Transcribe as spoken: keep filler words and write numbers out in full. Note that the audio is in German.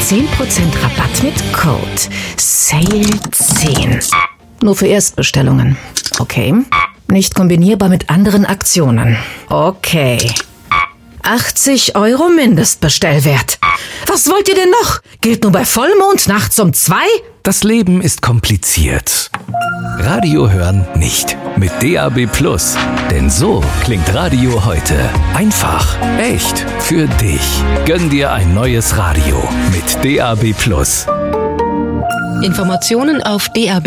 zehn Prozent Rabatt mit Code S A L E zehn. Nur für Erstbestellungen. Okay. Nicht kombinierbar mit anderen Aktionen. Okay. achtzig Euro Mindestbestellwert. Was wollt ihr denn noch? Gilt nur bei Vollmond nachts um zwei? Das Leben ist kompliziert. Radio hören nicht. Mit D A B Plus. Denn so klingt Radio heute. Einfach, echt, für dich. Gönn dir ein neues Radio mit D A B Plus. Informationen auf D A B